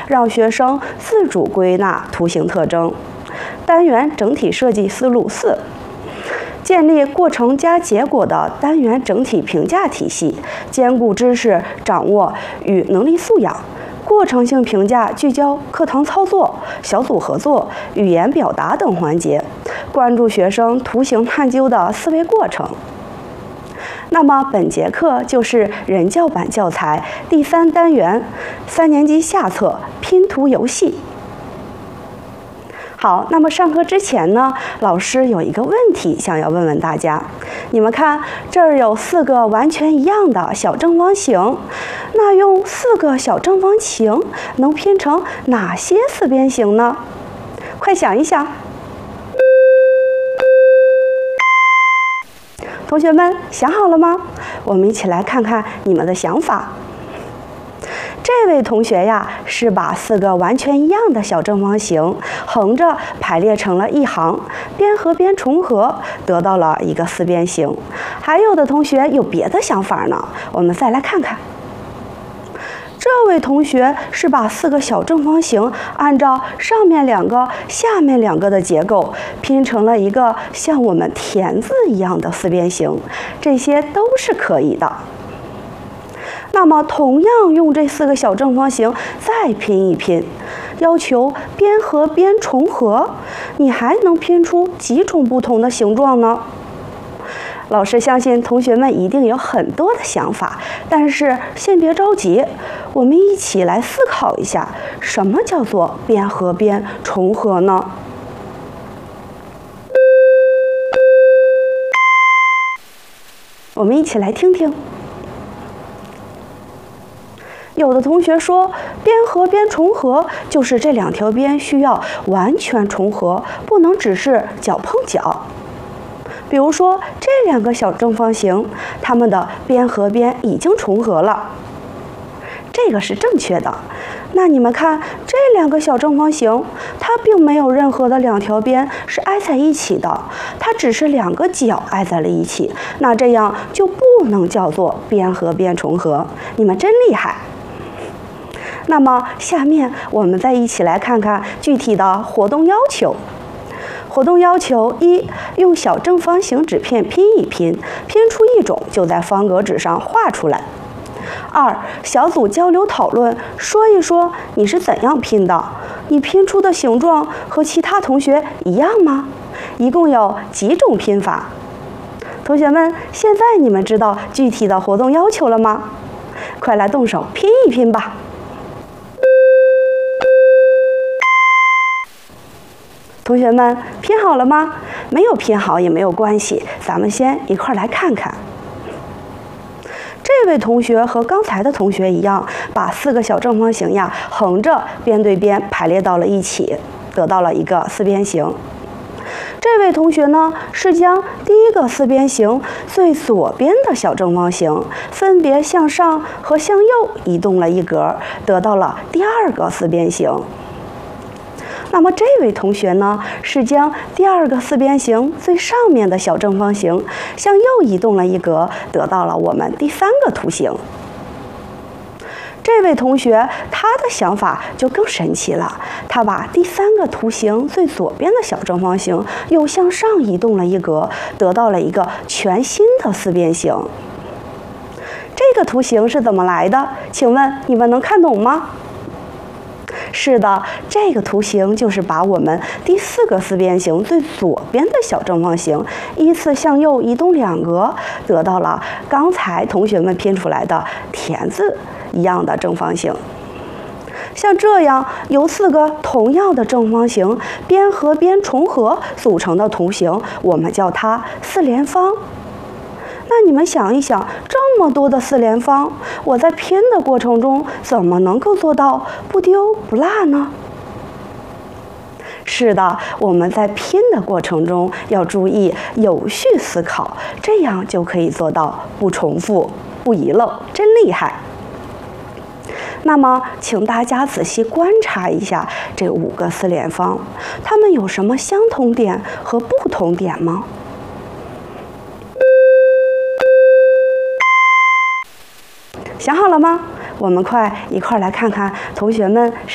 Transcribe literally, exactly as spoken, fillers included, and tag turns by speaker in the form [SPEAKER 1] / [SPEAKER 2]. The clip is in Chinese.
[SPEAKER 1] 让学生自主归纳图形特征。单元整体设计思路四。建立过程加结果的单元整体评价体系，兼顾知识掌握与能力素养。过程性评价聚焦课堂操作、小组合作、语言表达等环节，关注学生图形探究的思维过程。那么本节课就是人教版教材第三单元三年级下册拼图游戏。好，那么上课之前呢，老师有一个问题想要问问大家。你们看，这儿有四个完全一样的小正方形，那用四个小正方形能拼成哪些四边形呢？快想一想。同学们想好了吗？我们一起来看看你们的想法。这位同学呀，是把四个完全一样的小正方形横着排列成了一行，边和边重合，得到了一个四边形。还有的同学有别的想法呢，我们再来看看。这位同学是把四个小正方形按照上面两个、下面两个的结构拼成了一个像我们田字一样的四边形，这些都是可以的。那么同样用这四个小正方形再拼一拼，要求边和边重合，你还能拼出几种不同的形状呢？老师相信同学们一定有很多的想法，但是先别着急，我们一起来思考一下，什么叫做边和边重合呢？我们一起来听听。有的同学说，边和边重合就是这两条边需要完全重合，不能只是角碰角。比如说这两个小正方形，它们的边和边已经重合了，这个是正确的。那你们看这两个小正方形，它并没有任何的两条边是挨在一起的，它只是两个角挨在了一起，那这样就不能叫做边和边重合。你们真厉害！那么下面我们再一起来看看具体的活动要求。活动要求一，用小正方形纸片拼一拼，拼出一种就在方格纸上画出来。二，小组交流讨论，说一说你是怎样拼的，你拼出的形状和其他同学一样吗？一共有几种拼法？同学们，现在你们知道具体的活动要求了吗？快来动手拼一拼吧！同学们拼好了吗？没有拼好也没有关系，咱们先一块来看看。这位同学和刚才的同学一样，把四个小正方形呀横着边对边排列到了一起，得到了一个四边形。这位同学呢，是将第一个四边形最左边的小正方形分别向上和向右移动了一格，得到了第二个四边形。那么这位同学呢，是将第二个四边形最上面的小正方形向右移动了一格，得到了我们第三个图形。这位同学他的想法就更神奇了，他把第三个图形最左边的小正方形又向上移动了一格，得到了一个全新的四边形。这个图形是怎么来的？请问你们能看懂吗？是的，这个图形就是把我们第四个四边形最左边的小正方形依次向右移动两格，得到了刚才同学们拼出来的田字一样的正方形。像这样由四个同样的正方形边和边重合组成的图形，我们叫它四连方。那你们想一想，这么多的四连方，我在拼的过程中怎么能够做到不丢不落呢？是的，我们在拼的过程中要注意有序思考，这样就可以做到不重复、不遗漏，真厉害！那么，请大家仔细观察一下这五个四连方，它们有什么相同点和不同点吗？想好了吗？我们快一块来看看同学们